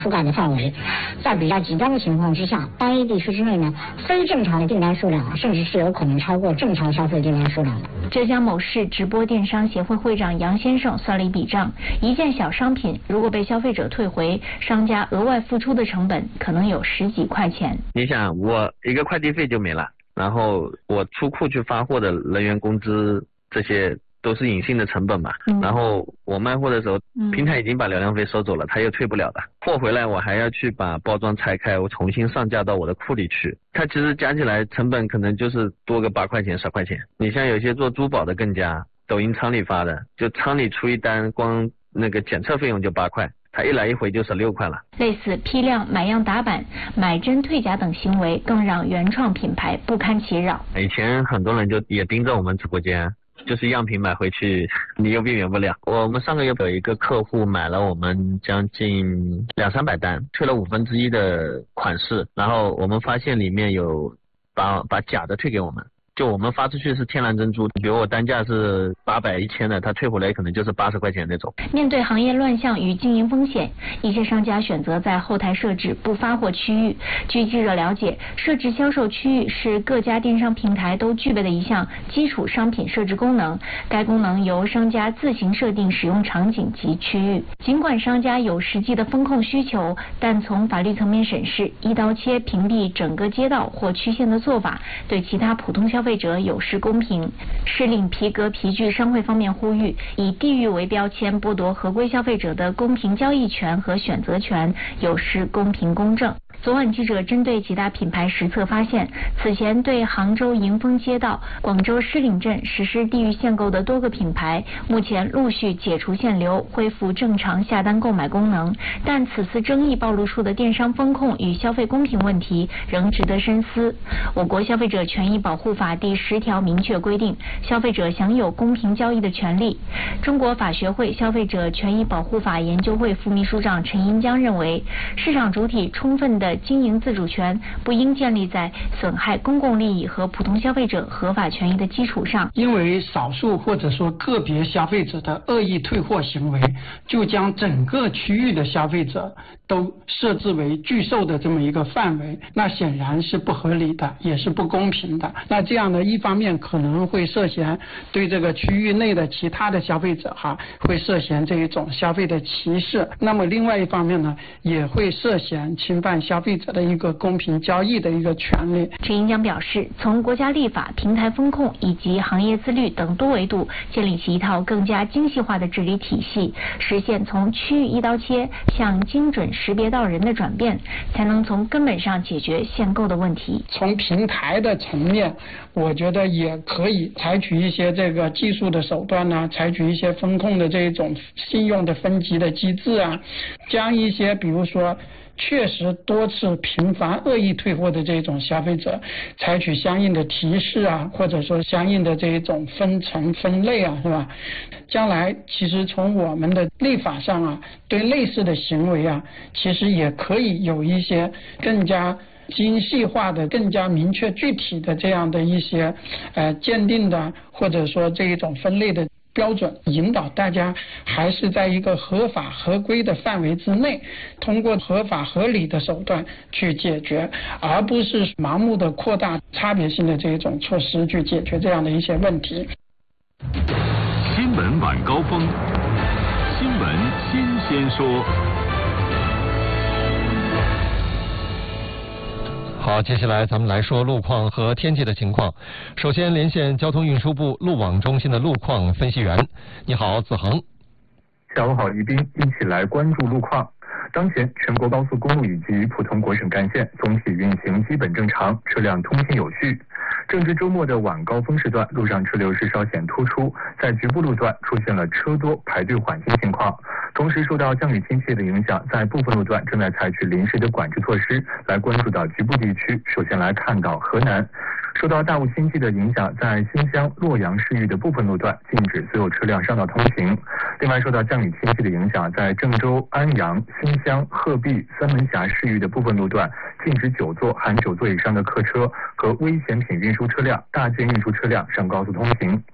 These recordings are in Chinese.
覆盖的范围。在比较极端的情况之下，单一地区之内呢，非正常的订单数量甚至是有可能超过正常消费订单数量的。 浙江某市直播电商协会会长杨先生算了一笔账，一件小商品如果被消费者退回，商家额外付出的成本可能有10几块钱。 你想，我一个快递费就没了，然后我出库去发货的人员工资，这些都是隐性的成本嘛。然后我卖货的时候，平台已经把流量费收走了，他又退不了的。货回来我还要去把包装拆开，我重新上架到我的库里去。它其实加起来成本可能就是多个8块钱、10块钱。你像有些做珠宝的更加，抖音仓里发的，就仓里出一单，光那个检测费用就8块。它一来一回就16块了。 类似批量买样打版、买真退假等行为，更让原创品牌不堪其扰。 以前很多人就也盯着我们直播间，就是样品买回去，你又避免不了。我们上个月有一个客户买了我们将近200-300单，退了1/5的款式，然后我们发现里面有把假的退给我们。就我们发出去是天然珍珠，比如我单价是800、1000的，他退回来可能就是80块钱那种。 面对行业乱象与经营风险，一些商家选择在后台设置不发货区域。据记者了解，设置销售区域是各家电商平台都具备的一项基础商品设置功能。该功能由商家自行设定使用场景及区域。尽管商家有实际的风控需求，但从法律层面审视，一刀切屏蔽整个街道或区县的做法，对其他普通消费者有失公平。市令皮革皮具商会方面呼吁，以地域为标签剥夺合规消费者的公平交易权和选择权，有失公平公正。昨晚记者针对几大品牌实测发现，此前对杭州迎丰街道、广州狮岭镇实施地域限购的多个品牌，目前陆续解除限流，恢复正常下单购买功能。但此次争议暴露出的电商风控与消费公平问题仍值得深思。我国消费者权益保护法第10条明确规定，消费者享有公平交易的权利。中国法学会消费者权益保护法研究会副秘书长陈银江认为，市场主体充分的经营自主权不应建立在损害公共利益和普通消费者合法权益的基础上。 因为少数或者说个别消费者的恶意退货行为，就将整个区域的消费者都设置为拒售的这么一个范围，那显然是不合理的，也是不公平的。那这样呢，一方面可能会涉嫌对这个区域内的其他的消费者会涉嫌这一种消费的歧视，那么另外一方面呢，也会涉嫌侵犯消费者的一个公平交易的一个权利。 陈银江表示，从国家立法、平台风控以及行业自律等多维度建立起一套更加精细化的治理体系，实现从区域一刀切向精准识别到人的转变，才能从根本上解决限购的问题。 从平台的层面，我觉得也可以采取一些这个技术的手段呢，采取一些风控的这种信用的分级的机制啊，将一些比如说确实多次频繁恶意退货的这种消费者采取相应的提示啊，或者说相应的这一种分层分类啊，是吧？将来其实从我们的立法上啊，对类似的行为啊，其实也可以有一些更加精细化的、更加明确具体的这样的一些鉴定的，或者说这一种分类的标准，引导大家还是在一个合法合规的范围之内，通过合法合理的手段去解决，而不是盲目的扩大差别性的这种措施去解决这样的一些问题。 新闻晚高峰，新闻新鲜说。 好，接下来咱们来说路况和天气的情况。首先连线交通运输部路网中心的路况分析员。你好，子恒。 下午好，宜宾，一起来关注路况。当前全国高速公路以及普通国省干线总体运行基本正常，车辆通行有序。正值周末的晚高峰时段，路上车流是稍显突出，在局部路段出现了车多排队缓行情况。同时受到降雨天气的影响，在部分路段正在采取临时的管制措施，来关注到局部地区。首先来看到河南，受到大雾天气的影响，在新乡、洛阳市域的部分路段禁止所有车辆上道通行。另外受到降雨天气的影响，在郑州、安阳、新乡、鹤壁、三门峡市域的部分路段禁止9座含9座以上的客车和危险品运输车辆、大件运输车辆上高速通行。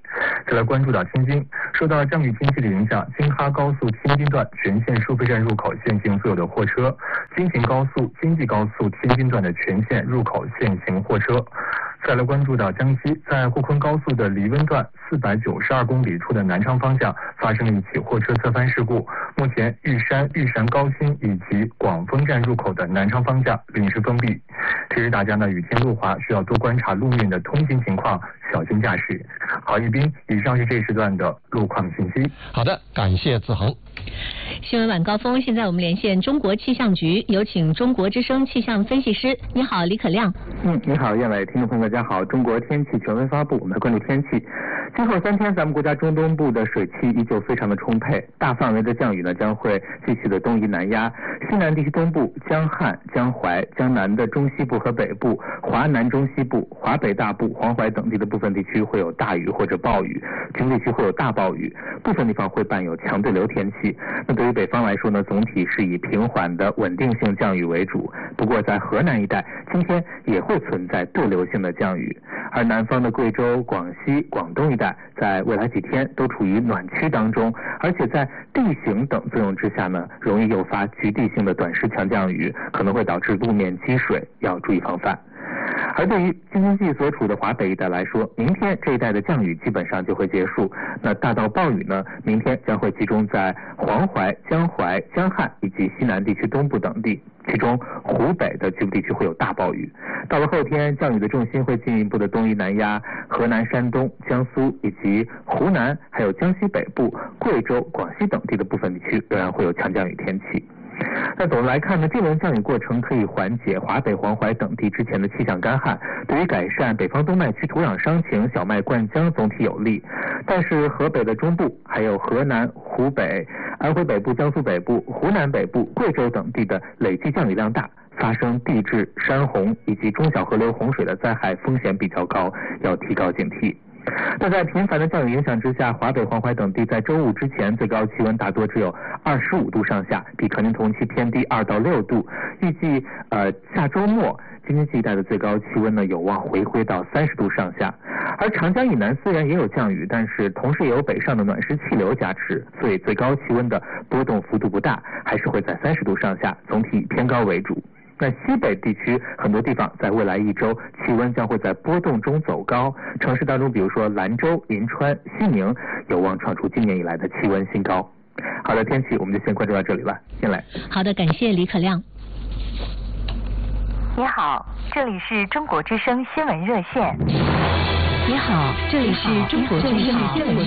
再来关注到天津，受到降雨天气的影响，京哈高速天津段全线收费站入口限行所有的货车，京秦高速、京济高速天津段的全线入口限行货车。再来关注到江西，在沪昆高速的黎温段492公里处的南昌方向发生了一起货车侧翻事故，目前玉山高新以及广丰站入口的南昌方向临时封闭。提示大家呢，雨天路滑需要多观察路面的通行情况，小心驾驶。好，玉斌，以上是这时段的路况信息。 好的，感谢子恒。 新闻晚高峰，现在我们连线中国气象局，有请中国之声气象分析师。你好，李可亮。 你好，燕伟，听众朋友大家好。中国天气权威发布，我们来关注天气。今后3天，咱们国家中东部的水汽依旧非常的充沛，大范围的降雨呢将会继续的东移南压，西南地区东部、江汉、江淮、江南的中西部和北部、华南中西部、华北大部、黄淮等地的部分地区会有大雨或者暴雨，局部地区会有大暴雨，部分地方会伴有强对流天气。那对于北方来说呢，总体是以平缓的稳定性降雨为主，不过在河南一带今天也会存在对流性的降雨，而南方的贵州、广西、广东一带在未来几天都处于暖区当中，而且在地形等作用之下呢，容易诱发局地性的短时强降雨，可能会导致路面积水，要注意防范。而对于京津冀所处的华北一带来说，明天这一带的降雨基本上就会结束。那大到暴雨呢，明天将会集中在黄淮、江淮、江汉以及西南地区东部等地，其中湖北的局部地区会有大暴雨。到了后天，降雨的重心会进一步的东移南压，河南、山东、江苏以及湖南，还有江西北部、贵州、广西等地的部分地区仍然会有强降雨天气。那总的来看呢，这轮降雨过程可以缓解华北、黄淮等地之前的气象干旱，对于改善北方东脉区土壤伤情、小麦灌浆总体有利。但是河北的中部，还有河南、湖北、安徽北部、江苏北部、湖南北部、贵州等地的累计降雨量大，发生地质、山洪以及中小河流洪水的灾害风险比较高，要提高警惕。那在频繁的降雨影响之下，华北、黄淮等地在周五之前最高气温大多只有25度上下，比可能同期偏低2到6度。预计下周末京津冀一带的最高气温呢有望回归到30度上下。而长江以南虽然也有降雨，但是同时也有北上的暖湿气流加持，所以最高气温的波动幅度不大，还是会在30度上下，总体偏高为主。那西北地区很多地方在未来一周气温将会在波动中走高，城市当中比如说兰州、银川、西宁有望创出今年以来的气温新高。好的，天气我们就先关注到这里了，先来。 好的，感谢李可亮。 你好，这里是中国之声新闻热线。 你好，这里是中国之声新闻热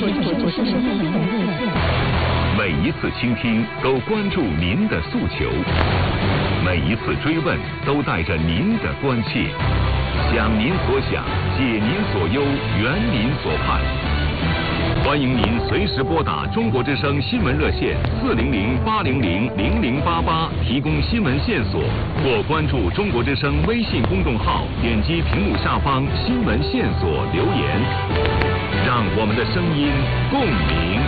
线。 每一次倾听都关注您的诉求，每一次追问都带着您的关切，想您所想，解您所忧，圆您所盼。欢迎您随时拨打中国之声新闻热线400-800-0088提供新闻线索，或关注中国之声微信公众号，点击屏幕下方新闻线索留言，让我们的声音共鸣。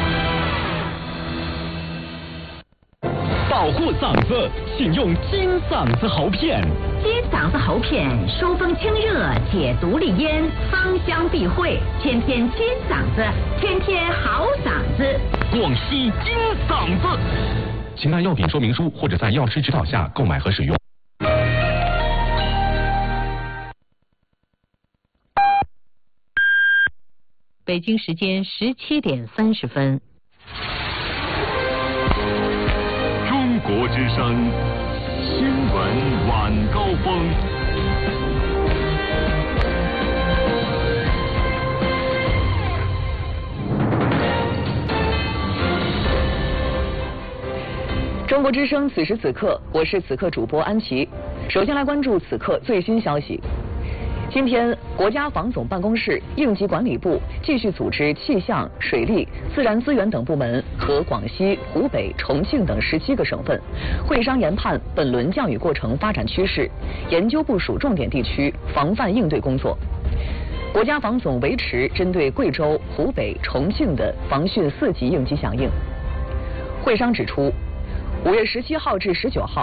保护嗓子，请用金嗓子喉片。 金嗓子喉片疏风清热，解毒利咽，芳香避秽，天天金嗓子，天天好嗓子。 广西金嗓子。请看药品说明书或者在药师指导下购买和使用。 北京时间17点30分。 中国之声新闻晚高峰。 中国之声此时此刻，我是此刻主播安琪。首先来关注此刻最新消息。今天，国家防总办公室、应急管理部继续组织气象、水利、自然资源等部门和广西、湖北、重庆等17个省份会商研判本轮降雨过程发展趋势，研究部署重点地区防范应对工作。国家防总维持针对贵州、湖北、重庆的防汛4级应急响应。会商指出，5月17号至19号，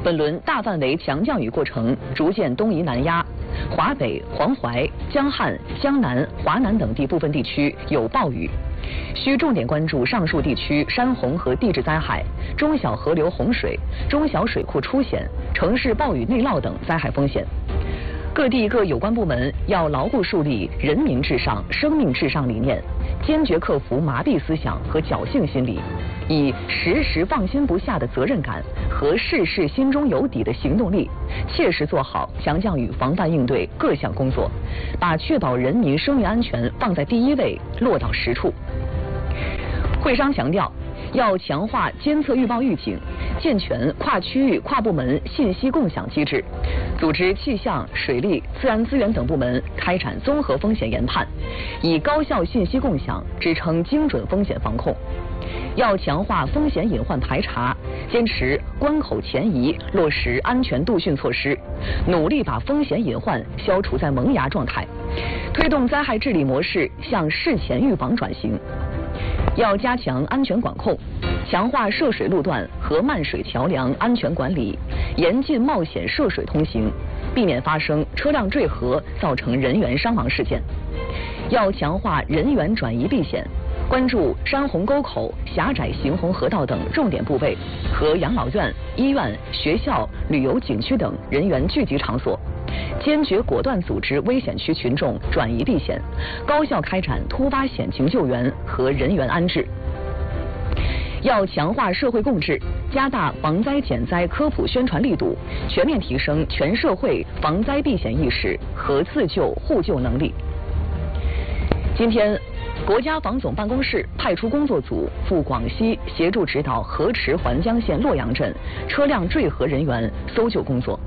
本轮大范围强降雨过程逐渐东移南压，华北、黄淮、江汉、江南、华南等地部分地区有暴雨，需重点关注上述地区山洪和地质灾害、中小河流洪水、中小水库出险、城市暴雨内涝等灾害风险。各地各有关部门要牢固树立人民至上、生命至上理念，坚决克服麻痹思想和侥幸心理，以时时放心不下的责任感和事事心中有底的行动力，切实做好强降雨防范应对各项工作，把确保人民生命安全放在第一位落到实处。会商强调，要强化监测预报预警，健全跨区域跨部门信息共享机制，组织气象、水利、自然资源等部门开展综合风险研判，以高效信息共享支撑精准风险防控。要强化风险隐患排查，坚持关口前移，落实安全度汛措施，努力把风险隐患消除在萌芽状态，推动灾害治理模式向事前预防转型。要加强安全管控，强化涉水路段和漫水桥梁安全管理，严禁冒险涉水通行，避免发生车辆坠河造成人员伤亡事件。要强化人员转移避险，关注山洪沟口、狭窄行洪河道等重点部位和养老院、医院、学校、旅游景区等人员聚集场所，坚决果断组织危险区群众转移避险，高效开展突发险情救援和人员安置。要强化社会共治，加大防灾减灾科普宣传力度，全面提升全社会防灾避险意识和自救互救能力。今天，国家防总办公室派出工作组赴广西协助指导河池环江县洛阳镇车辆坠河人员搜救工作。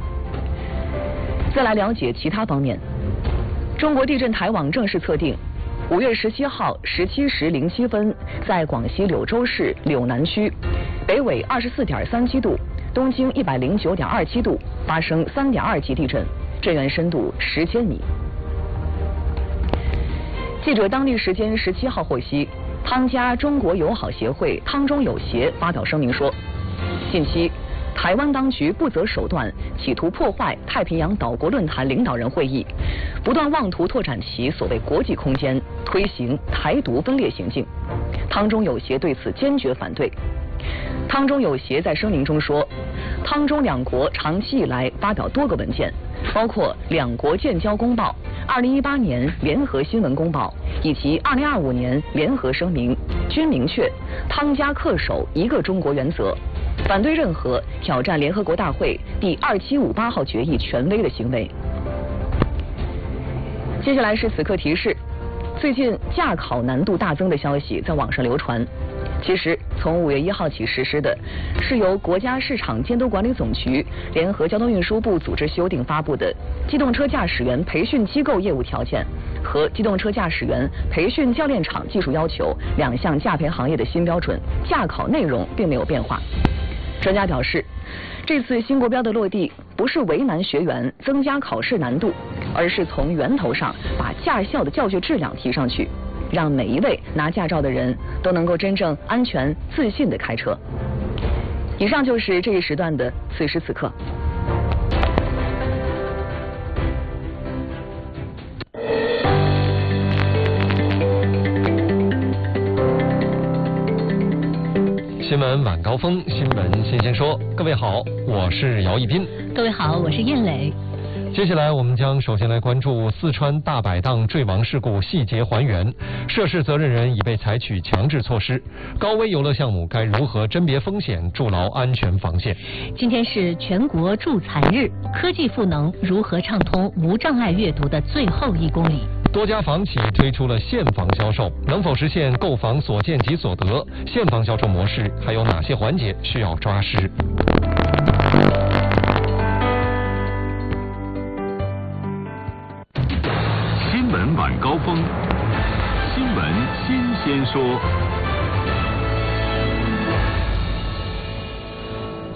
再来了解其他方面，中国地震台网正式测定，5月17号17时07分，在广西柳州市柳南区，北纬24.37度，东经109.27度，发生3.2级地震，震源深度10千米。记者当地时间17号获悉，汤加中国友好协会汤中友协发表声明说，近期台湾当局不择手段，企图破坏太平洋岛国论坛领导人会议，不断妄图拓展其所谓国际空间，推行台独分裂行径。汤中友协对此坚决反对。汤中友协在声明中说，汤中两国长期以来发表多个文件，包括两国建交公报、2018年联合新闻公报以及2025年联合声明，均明确汤加恪守一个中国原则，反对任何挑战联合国大会第2758号决议权威的行为。接下来是此刻提示，最近驾考难度大增的消息在网上流传。其实，从5月1号起实施的，是由国家市场监督管理总局联合交通运输部组织修订发布的《机动车驾驶员培训机构业务条件》和《机动车驾驶员培训教练场技术要求》2项驾培行业的新标准，驾考内容并没有变化。专家表示，这次新国标的落地不是为难学员增加考试难度，而是从源头上把驾校的教学质量提上去，让每一位拿驾照的人都能够真正安全自信地开车。以上就是这一时段的此时此刻。 新闻晚高峰，新闻新鲜说。各位好，我是姚一斌。 各位好，我是燕磊。 接下来我们将首先来关注四川大摆档坠亡事故细节还原，涉事责任人已被采取强制措施，高危游乐项目该如何甄别风险，筑牢安全防线？ 今天是全国助残日，科技赋能如何畅通无障碍阅读的最后1公里。 多家房企推出了现房销售，能否实现购房所见即所得？现房销售模式还有哪些环节需要抓实？ 新闻晚高峰，新闻新鲜说。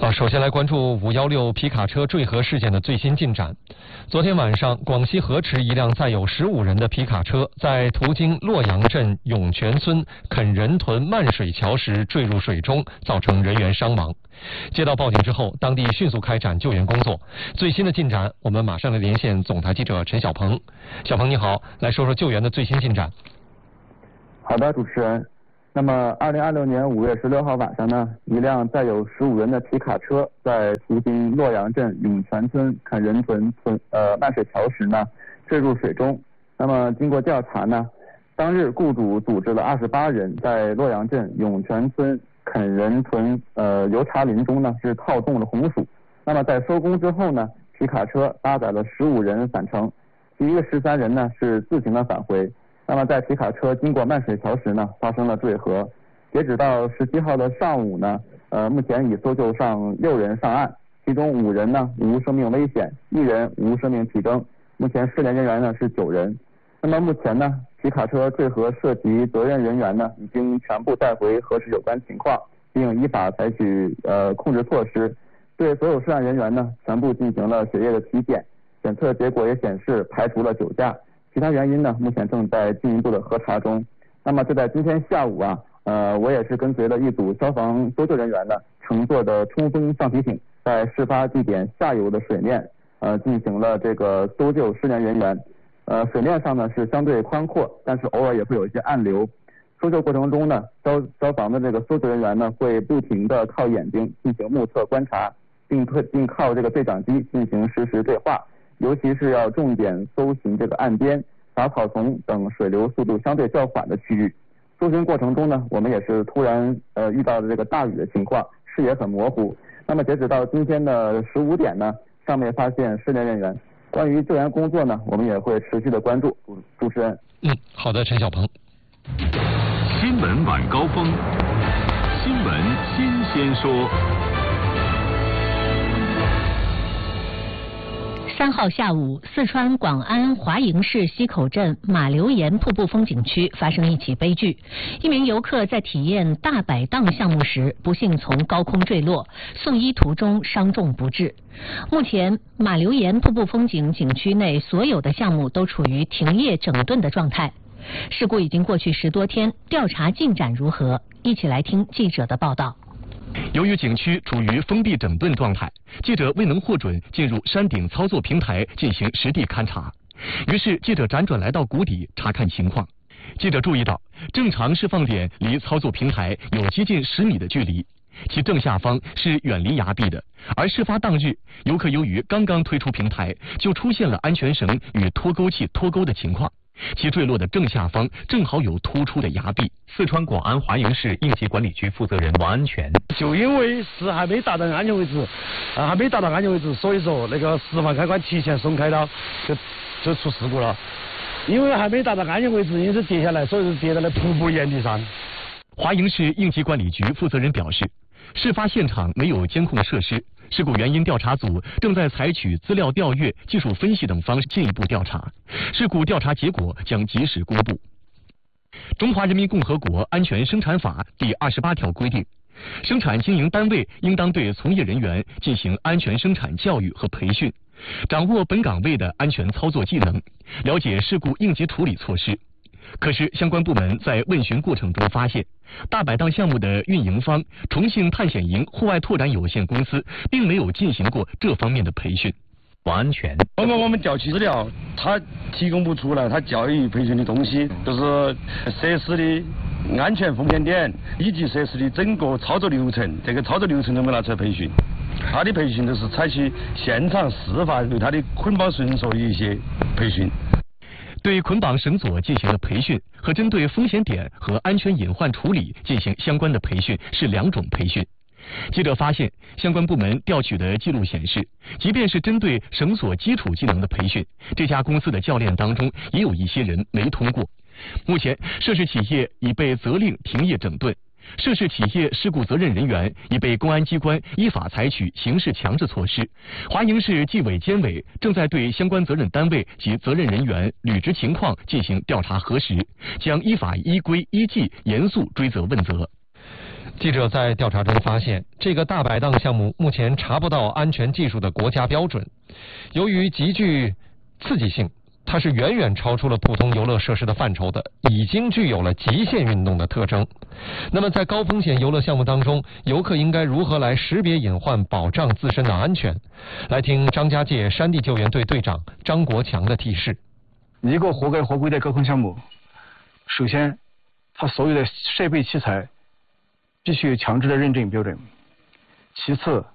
首先来关注516皮卡车坠河事件的最新进展。昨天晚上，广西河池一辆载有15人的皮卡车在途经洛阳镇涌泉村垦仁屯漫水桥时坠入水中，造成人员伤亡。接到报警之后，当地迅速开展救援工作。最新的进展，我们马上来连线总台记者陈小鹏。小鹏你好，来说说救援的最新进展。 好的，主持人。那么，2026年5月16号晚上呢，一辆载有15人的皮卡车在途经洛阳镇涌泉村垦仁屯漫水桥时呢，坠入水中。那么经过调查呢，当日雇主组织了28人在洛阳镇涌泉村垦仁屯油茶林中呢是套动了红薯。那么在收工之后呢，皮卡车搭载了15人返程，其余的13人呢是自行的返回。那么在皮卡车经过漫水桥时呢，发生了坠河。截止到17号的上午呢，目前已搜救上6人上岸，其中5人呢无生命危险，1人无生命体征。目前失联人员呢是9人。那么目前呢，皮卡车坠河涉及责任人员呢已经全部带回核实有关情况，并依法采取控制措施。对所有涉案人员呢全部进行了血液的体检，检测结果也显示排除了酒驾。其他原因呢，目前正在进一步的核查中。那么就在今天下午啊，我也是跟随了一组消防搜救人员呢，乘坐的冲锋橡皮艇，在事发地点下游的水面，进行了这个搜救失联人员。水面上呢是相对宽阔，但是偶尔也会有一些暗流。搜救过程中呢，消防的这个搜救人员呢会不停的靠眼睛进行目测观察，并靠这个对讲机进行实时对话。尤其是要重点搜寻这个岸边、杂草丛等水流速度相对较缓的区域。搜寻过程中呢，我们也是突然遇到了这个大雨的情况，视野很模糊。那么截止到今天的15点呢，尚未发现失联人员。关于救援工作呢，我们也会持续的关注。主持人。 好的，陈小鹏。 新闻晚高峰，新闻新鲜说。 3号下午，四川广安华营市西口镇马流岩瀑布风景区发生一起悲剧。一名游客在体验大摆荡项目时，不幸从高空坠落，送医途中伤重不治。目前，马流岩瀑布风景景区内所有的项目都处于停业整顿的状态。事故已经过去10多天，调查进展如何？一起来听记者的报道。 由于景区处于封闭整顿状态，记者未能获准进入山顶操作平台进行实地勘察。于是记者辗转来到谷底查看情况。记者注意到，正常释放点离操作平台有接近10米的距离，其正下方是远离崖壁的。而事发当日，游客由于刚刚推出平台，就出现了安全绳与脱钩器脱钩的情况。其坠落的正下方正好有突出的崖壁。 四川广安华营市应急管理局负责人王安全， 就因为是还没达到安全位置，所以说那个释放开关提前松开了，就出事故了。因为还没达到安全位置，因此跌下来，所以说跌在了瀑布岩壁上。 华营市应急管理局负责人表示，事发现场没有监控设施。事故原因调查组正在采取资料调阅、技术分析等方式进一步调查，事故调查结果将及时公布。中华人民共和国安全生产法第28条规定，生产经营单位应当对从业人员进行安全生产教育和培训，掌握本岗位的安全操作技能，了解事故应急处理措施。可是相关部门在问询过程中发现，大摆荡项目的运营方重庆探险营户外拓展有限公司并没有进行过这方面的培训。 安全， 包括我们调取资料，他提供不出来他教育培训的东西，就是设施的安全风险点以及设施的整个操作流程，这个操作流程都没拿出来培训。他的培训都是采取现场示范，对他的捆绑绳索的一些培训。 对捆绑绳索进行了培训，和针对风险点和安全隐患处理进行相关的培训是2种培训。记者发现，相关部门调取的记录显示，即便是针对绳索基础技能的培训，这家公司的教练当中也有一些人没通过。目前，涉事企业已被责令停业整顿，涉事企业事故责任人员已被公安机关依法采取刑事强制措施。华营市纪委监委正在对相关责任单位及责任人员履职情况进行调查核实，将依法依规依纪严肃追责问责。 记者在调查中发现，这个大摆档项目目前查不到安全技术的国家标准。由于极具刺激性，它是远远超出了普通游乐设施的范畴的，已经具有了极限运动的特征。那么在高风险游乐项目当中，游客应该如何来识别隐患，保障自身的安全？来听张家界山地救援队队长张国强的提示。 一个合格合规的高空项目，首先它所有的设备器材必须有强制的认证标准，其次